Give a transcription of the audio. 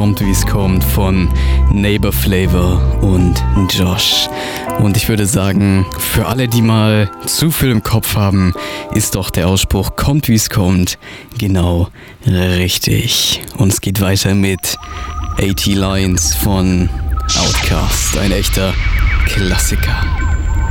Kommt wie es kommt von Neighbor Flavor und Josh. Und ich würde sagen, für alle, die mal zu viel im Kopf haben, ist doch der Ausspruch Kommt wie es kommt genau richtig. Und es geht weiter mit 80 Lines von Outkast, ein echter Klassiker.